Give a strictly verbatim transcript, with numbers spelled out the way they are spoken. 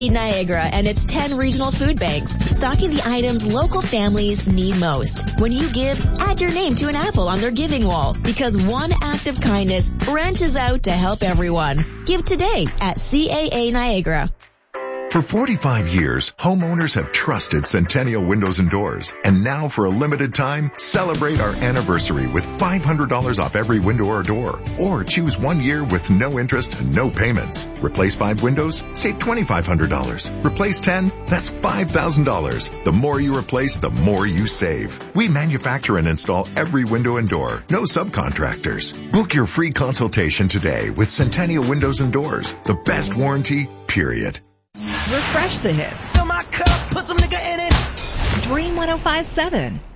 Niagara and its ten regional food banks, stocking the items local families need most. When you give, add your name to an apple on their giving wall, because one act of kindness branches out to help everyone. Give today at C A A Niagara. For forty-five years, homeowners have trusted Centennial Windows and Doors. And now for a limited time, celebrate our anniversary with five hundred dollars off every window or door. Or choose one year with no interest and no payments. Replace five windows? Save twenty-five hundred dollars. Replace ten? That's five thousand dollars. The more you replace, the more you save. We manufacture and install every window and door. No subcontractors. Book your free consultation today with Centennial Windows and Doors. The best warranty, period. Refresh the hits. Fill my cup, put some nigga in it. Dream one oh five point seven.